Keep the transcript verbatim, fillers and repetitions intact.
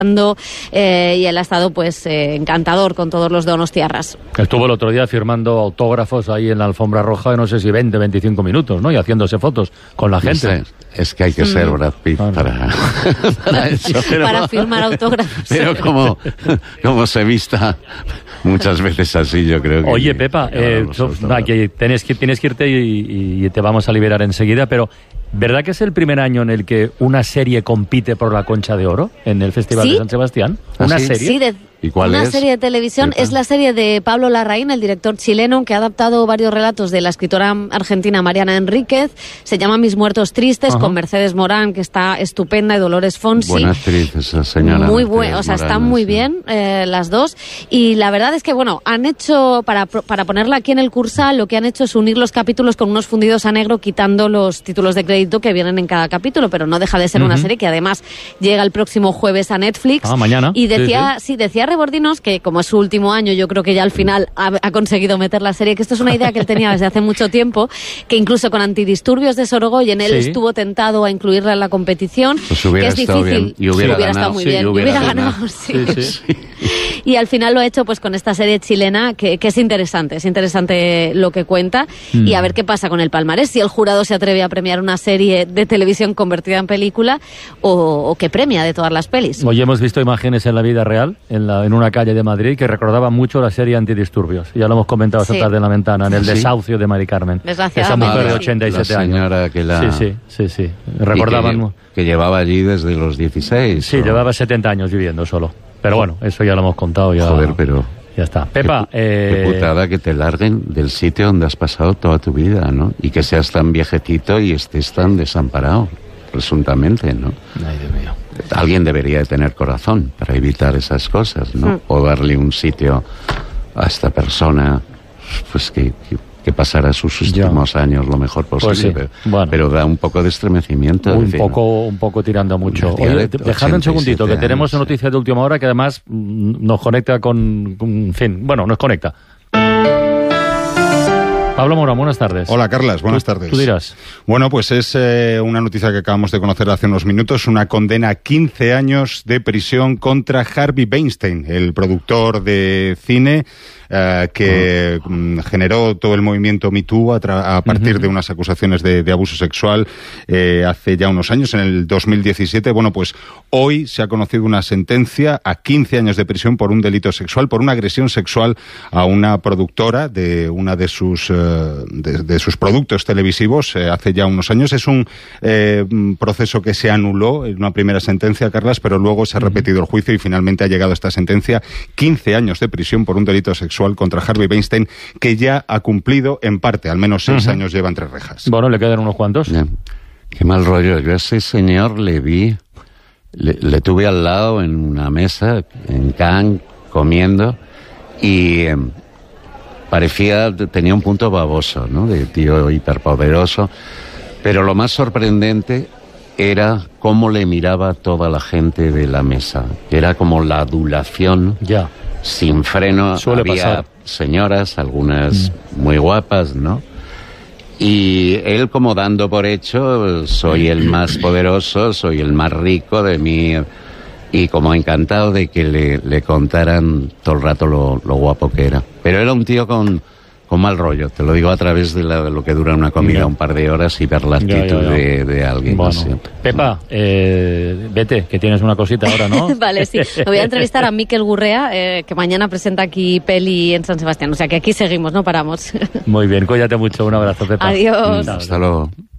Eh, y él ha estado pues eh, encantador con todos los donostiarras. Estuvo el otro día firmando autógrafos ahí en la alfombra roja de no sé si veinte, veinticinco minutos, ¿no? Y haciéndose fotos con la gente. No sé, es que hay que ser Brad Pitt ah, no. para, para eso. Pero, para firmar autógrafos. Pero como, como se vista muchas veces así, yo creo que... Oye, Pepa, eh, so, no, que tienes, que, tienes que irte y, y te vamos a liberar enseguida, pero... ¿Verdad que es el primer año en el que una serie compite por la Concha de Oro en el Festival ¿Sí? de San Sebastián? ¿Una ¿Ah, sí? serie? Sí, de, ¿Y cuál una es? serie de televisión. ¿Sepa? Es la serie de Pablo Larraín, el director chileno, que ha adaptado varios relatos de la escritora argentina Mariana Enríquez. Se llama Mis muertos tristes, Ajá. con Mercedes Morán, que está estupenda, y Dolores Fonsi. Buena actriz esa señora. Muy buena, o sea, Morán, están muy sí. bien eh, las dos. Y la verdad es que, bueno, han hecho, para, para ponerla aquí en el Cursal, lo que han hecho es unir los capítulos con unos fundidos a negro, quitando los títulos de crédito que vienen en cada capítulo, pero no deja de ser uh-huh. una serie que además llega el próximo jueves a Netflix. Ah, mañana. Y decía, sí, sí. sí, decía Rebordinos que como es su último año, yo creo que ya al final ha, ha conseguido meter la serie, que esto es una idea que él tenía desde hace mucho tiempo, que incluso con Antidisturbios de Sorogoyen él sí. estuvo tentado a incluirla en la competición, pues hubiera que es estado difícil. Bien. Y hubiera, sí, hubiera ganado. estado muy Sí, bien. y hubiera, hubiera ganado. ganado, sí. Sí, sí. Y al final lo ha hecho pues con esta serie chilena que, que es interesante, es interesante lo que cuenta mm. y a ver qué pasa con el palmarés, si el jurado se atreve a premiar una serie de televisión convertida en película o, o que premia de todas las pelis. Hoy hemos visto imágenes en la vida real, en, la, en una calle de Madrid, que recordaban mucho la serie Antidisturbios. Ya lo hemos comentado esta sí. tarde en la ventana, en el ¿Sí? desahucio de Mari Carmen. Esa mujer de ah, ochenta y siete la años. Señora que la... Sí, sí, sí, sí. Recordaban... Que, que llevaba allí desde los dieciséis. Sí, o... llevaba setenta años viviendo solo. Pero bueno, eso ya lo hemos contado. Ya, Joder, pero... Ya está. Pepa, qué, eh... qué putada que te larguen del sitio donde has pasado toda tu vida, ¿no? Y que seas tan viejecito y estés tan desamparado, presuntamente, ¿no? Ay, Dios mío. Alguien debería de tener corazón para evitar esas cosas, ¿no? Mm. O darle un sitio a esta persona, pues que... que que pasara sus últimos ya. años lo mejor posible, pues sí. pero, bueno. pero da un poco de estremecimiento. Un decir, poco, un poco tirando mucho. Oye, dejadme un segundito, que tenemos una noticia de última hora que además nos conecta con, con... En fin, bueno, nos conecta. Pablo Morán, buenas tardes. Hola, Carlas, buenas ¿Tú, tardes. Tú dirás. Bueno, pues es eh, una noticia que acabamos de conocer hace unos minutos, una condena a quince años de prisión contra Harvey Weinstein, el productor de cine eh, que uh-huh. generó todo el movimiento Me Too a, tra- a partir uh-huh. de unas acusaciones de, de abuso sexual eh, hace ya unos años, en el dos mil diecisiete. Bueno, pues hoy se ha conocido una sentencia a quince años de prisión por un delito sexual, por una agresión sexual a una productora de una de sus... Eh, De, de sus productos televisivos eh, hace ya unos años. Es un eh, proceso que se anuló en una primera sentencia, Carlas, pero luego se ha repetido el juicio y finalmente ha llegado esta sentencia, quince años de prisión por un delito sexual contra Harvey Weinstein, que ya ha cumplido en parte, al menos seis uh-huh. años lleva entre rejas. Bueno, le quedan unos cuantos. Yeah. Qué mal rollo. Yo a ese señor le vi, le, le tuve al lado en una mesa en Cannes comiendo y... Eh, parecía, tenía un punto baboso, ¿no? De tío hiperpoderoso. Pero lo más sorprendente era cómo le miraba toda la gente de la mesa. Era como la adulación ya. sin freno. Suele Había pasar. señoras, algunas mm. muy guapas, ¿no? Y él como dando por hecho, soy el más poderoso, soy el más rico de mi... Y como encantado de que le, le contaran todo el rato lo, lo guapo que era. Pero era un tío con, con mal rollo, te lo digo a través de, la, de lo que dura una comida, yeah. un par de horas, y ver la actitud ya, ya, ya. De, de alguien. Bueno. Así. Pepa, eh, vete, que tienes una cosita ahora, ¿no? Vale, sí. Me voy a entrevistar a Mikel Gurrea, eh, que mañana presenta aquí peli en San Sebastián. O sea que aquí seguimos, no paramos. Muy bien, cuídate mucho, un abrazo, Pepa. Adiós. Hasta luego.